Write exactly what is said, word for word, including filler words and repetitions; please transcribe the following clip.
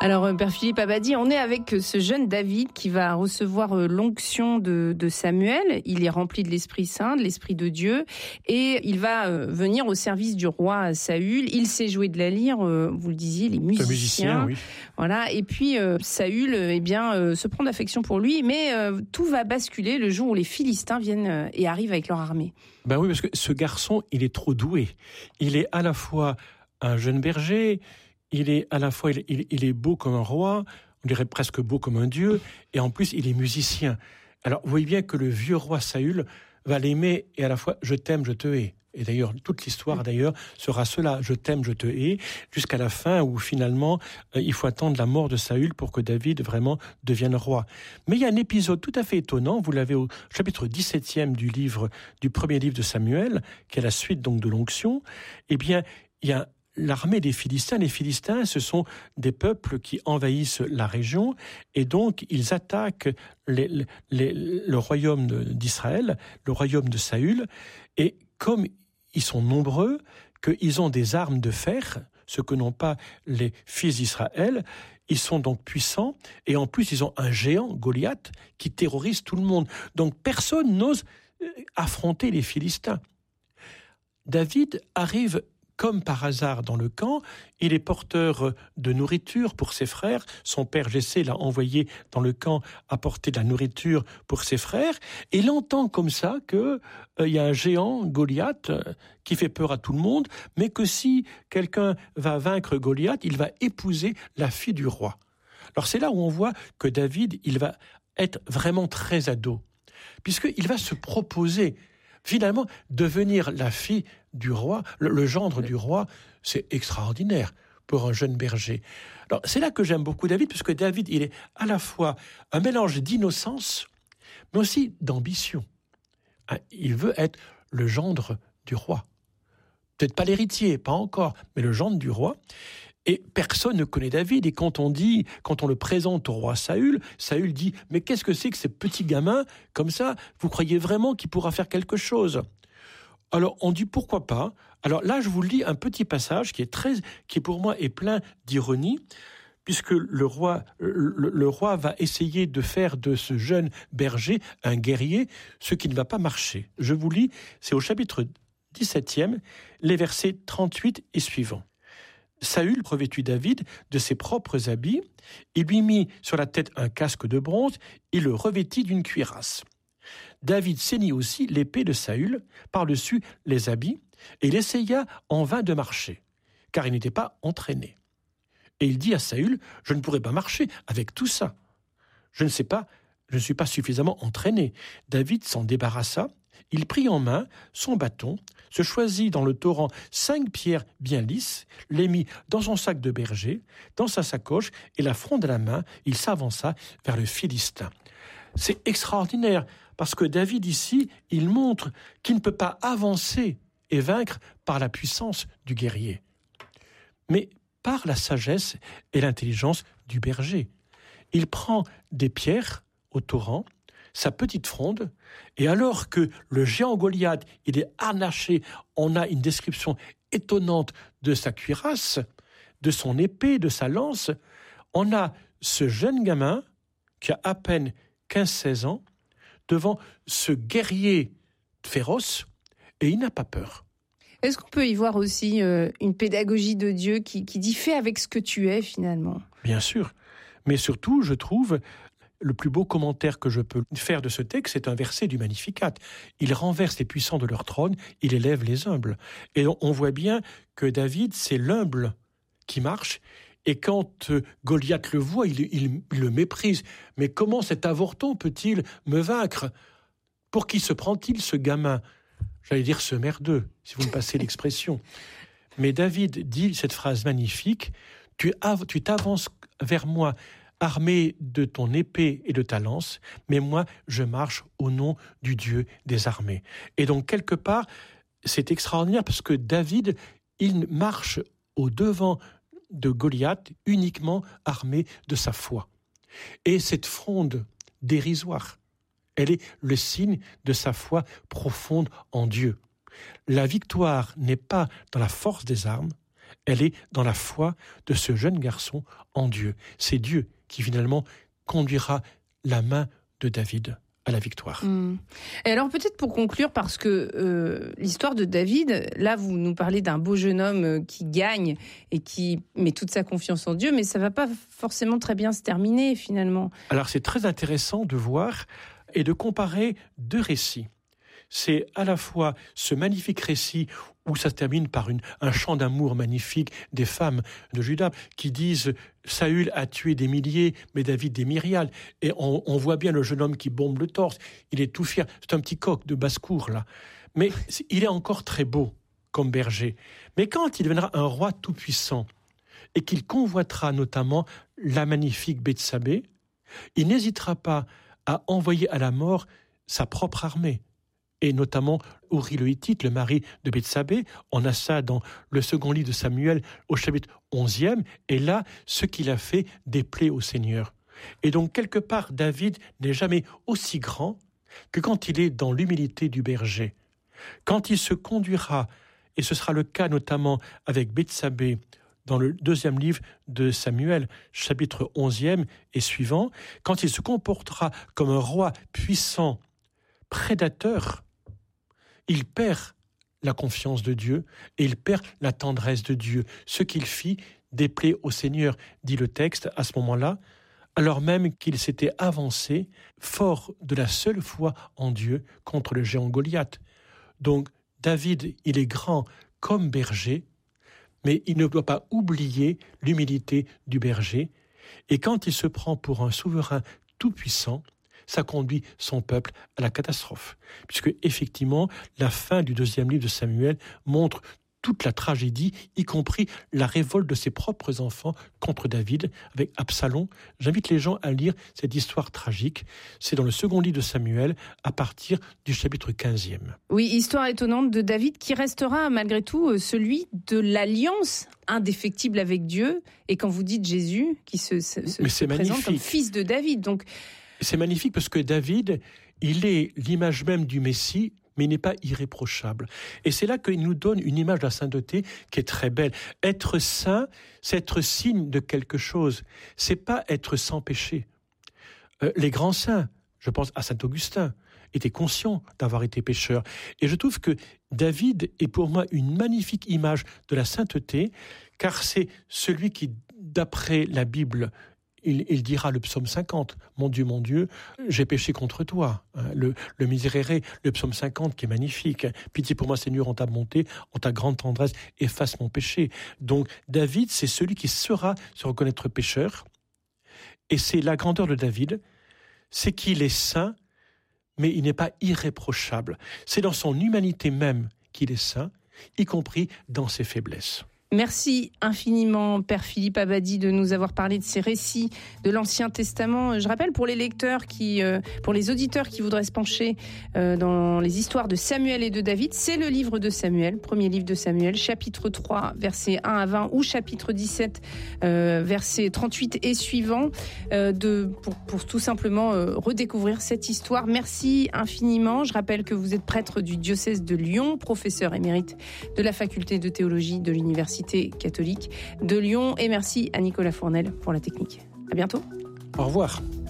Alors, Père Philippe Abadie, on est avec ce jeune David qui va recevoir l'onction de, de Samuel. Il est rempli de l'Esprit Saint, de l'Esprit de Dieu, et il va venir au service du roi Saül. Il sait jouer de la lyre, vous le disiez, les musiciens. musicien, oui. Voilà. Et puis euh, Saül, eh bien, euh, se prend d'affection pour lui, mais euh, tout va basculer le jour où les Philistins viennent euh, et arrivent avec leur armée. Ben oui, parce que ce garçon, il est trop doué. Il est à la fois un jeune berger. Il est à la fois, il, il, il est beau comme un roi, on dirait presque beau comme un dieu, et en plus, il est musicien. Alors, vous voyez bien que le vieux roi Saül va l'aimer, et à la fois, je t'aime, je te hais. Et d'ailleurs, toute l'histoire, d'ailleurs, sera cela, je t'aime, je te hais, jusqu'à la fin où, finalement, euh, il faut attendre la mort de Saül pour que David, vraiment, devienne roi. Mais il y a un épisode tout à fait étonnant, vous l'avez au chapitre dix-septième du livre, du premier livre de Samuel, qui est la suite, donc, de l'onction. Eh bien, il y a l'armée des Philistins. Les Philistins, ce sont des peuples qui envahissent la région et donc ils attaquent les, les, les, le royaume d'Israël, le royaume de Saül. Et comme ils sont nombreux, qu'ils ont des armes de fer, ce que n'ont pas les fils d'Israël, ils sont donc puissants et en plus ils ont un géant, Goliath, qui terrorise tout le monde. Donc personne n'ose affronter les Philistins. David arrive comme par hasard dans le camp, il est porteur de nourriture pour ses frères. Son père Jessé l'a envoyé dans le camp apporter de la nourriture pour ses frères. Et il entend comme ça qu'il euh, y a un géant, Goliath, euh, qui fait peur à tout le monde, mais que si quelqu'un va vaincre Goliath, il va épouser la fille du roi. Alors c'est là où on voit que David, il va être vraiment très ado, puisqu'il va se proposer finalement, devenir la fille du roi, le, le gendre du roi, c'est extraordinaire pour un jeune berger. Alors, c'est là que j'aime beaucoup David, puisque David, il est à la fois un mélange d'innocence, mais aussi d'ambition. Il veut être le gendre du roi. Peut-être pas l'héritier, pas encore, mais le gendre du roi. Et personne ne connaît David. Et quand on dit, quand on le présente au roi Saül, Saül dit « Mais qu'est-ce que c'est que ces petits gamins comme ça? Vous croyez vraiment qu'il pourra faire quelque chose ?» Alors on dit « Pourquoi pas ?» Alors là, je vous lis un petit passage qui est très, qui pour moi est plein d'ironie, puisque le roi, le, le roi va essayer de faire de ce jeune berger un guerrier, ce qui ne va pas marcher. Je vous lis, c'est au chapitre dix-septième, les versets trente-huit et suivants. Saül revêtut David de ses propres habits, il lui mit sur la tête un casque de bronze, il le revêtit d'une cuirasse. David ceignit aussi l'épée de Saül, par-dessus les habits, et il essaya en vain de marcher, car il n'était pas entraîné. Et il dit à Saül, « Je ne pourrai pas marcher avec tout ça. Je ne sais pas, je ne suis pas suffisamment entraîné. » David s'en débarrassa. Il prit en main son bâton, se choisit dans le torrent cinq pierres bien lisses, les mit dans son sac de berger, dans sa sacoche, et la fronde à la main, il s'avança vers le Philistin. C'est extraordinaire, parce que David ici, il montre qu'il ne peut pas avancer et vaincre par la puissance du guerrier, mais par la sagesse et l'intelligence du berger. Il prend des pierres au torrent, sa petite fronde, et alors que le géant Goliath, il est harnaché, on a une description étonnante de sa cuirasse, de son épée, de sa lance, on a ce jeune gamin qui a à peine quinze seize ans, devant ce guerrier féroce, et il n'a pas peur. Est-ce qu'on peut y voir aussi euh, une pédagogie de Dieu qui, qui dit « fais avec ce que tu es » finalement ? Bien sûr, mais surtout, je trouve, le plus beau commentaire que je peux faire de ce texte, c'est un verset du Magnificat. Il renverse les puissants de leur trône, il élève les humbles. Et on voit bien que David, c'est l'humble qui marche. Et quand Goliath le voit, il, il, il le méprise. Mais comment cet avorton peut-il me vaincre? Pour qui se prend-il, ce gamin? J'allais dire ce merdeux, si vous me passez l'expression. Mais David dit cette phrase magnifique, « Tu, tu t'avances vers moi, armé de ton épée et de ta lance, mais moi, je marche au nom du Dieu des armées. » Et donc, quelque part, c'est extraordinaire parce que David, il marche au devant de Goliath uniquement armé de sa foi. Et cette fronde dérisoire, elle est le signe de sa foi profonde en Dieu. La victoire n'est pas dans la force des armes, Elle est dans la foi de ce jeune garçon en Dieu. C'est Dieu qui finalement conduira la main de David à la victoire. Mmh. Et alors peut-être pour conclure, parce que euh, l'histoire de David, là vous nous parlez d'un beau jeune homme qui gagne et qui met toute sa confiance en Dieu, mais ça ne va pas forcément très bien se terminer finalement. Alors c'est très intéressant de voir et de comparer deux récits. C'est à la fois ce magnifique récit où ça se termine par une, un chant d'amour magnifique des femmes de Juda qui disent « Saül a tué des milliers, mais David des myriades ». Et on, on voit bien le jeune homme qui bombe le torse, il est tout fier. C'est un petit coq de basse-cour, là. Mais il est encore très beau comme berger. Mais quand il deviendra un roi tout-puissant et qu'il convoitera notamment la magnifique Bethsabée, il n'hésitera pas à envoyer à la mort sa propre armée. Et notamment Uri le Hittite, le mari de Bethsabée. On a ça dans le second livre de Samuel au chapitre onzième. Et là, ce qu'il a fait déplaît au Seigneur. Et donc, quelque part, David n'est jamais aussi grand que quand il est dans l'humilité du berger. Quand il se conduira, et ce sera le cas notamment avec Bethsabée, dans le deuxième livre de Samuel, chapitre onzième et suivant, quand il se comportera comme un roi puissant, prédateur, il perd la confiance de Dieu et il perd la tendresse de Dieu. Ce qu'il fit déplaît au Seigneur, dit le texte à ce moment-là, alors même qu'il s'était avancé fort de la seule foi en Dieu contre le géant Goliath. Donc David, il est grand comme berger, mais il ne doit pas oublier l'humilité du berger. Et quand il se prend pour un souverain tout-puissant, ça conduit son peuple à la catastrophe. Puisque, effectivement, la fin du deuxième livre de Samuel montre toute la tragédie, y compris la révolte de ses propres enfants contre David, avec Absalom. J'invite les gens à lire cette histoire tragique. C'est dans le second livre de Samuel, à partir du chapitre quinzième. Oui, histoire étonnante de David, qui restera malgré tout celui de l'alliance indéfectible avec Dieu. Et quand vous dites Jésus, qui se, se, se, se présente comme fils de David, donc... C'est magnifique parce que David, il est l'image même du Messie, mais il n'est pas irréprochable. Et c'est là qu'il nous donne une image de la sainteté qui est très belle. Être saint, c'est être signe de quelque chose. C'est pas être sans péché. Euh, les grands saints, je pense à saint Augustin, étaient conscients d'avoir été pécheurs. Et je trouve que David est pour moi une magnifique image de la sainteté, car c'est celui qui, d'après la Bible, Il, il dira le psaume cinquante, « Mon Dieu, mon Dieu, j'ai péché contre toi ». Le, le Miserere, le psaume cinquante qui est magnifique. « Pitié pour moi, Seigneur, en ta bonté, en ta grande tendresse, efface mon péché ». Donc David, c'est celui qui saura se reconnaître pécheur. Et c'est la grandeur de David, c'est qu'il est saint, mais il n'est pas irréprochable. C'est dans son humanité même qu'il est saint, y compris dans ses faiblesses. Merci infiniment, Père Philippe Abadie, de nous avoir parlé de ces récits de l'Ancien Testament. Je rappelle pour les lecteurs, qui, euh, pour les auditeurs qui voudraient se pencher euh, dans les histoires de Samuel et de David, c'est le livre de Samuel, premier livre de Samuel, chapitre trois, versets un à vingt, ou chapitre dix-sept, euh, versets trente-huit et suivants, euh, de, pour, pour tout simplement euh, redécouvrir cette histoire. Merci infiniment. Je rappelle que vous êtes prêtre du diocèse de Lyon, professeur émérite de la faculté de théologie de l'Université catholique de Lyon. Et merci à Nicolas Fournel pour la technique. À bientôt. Au revoir.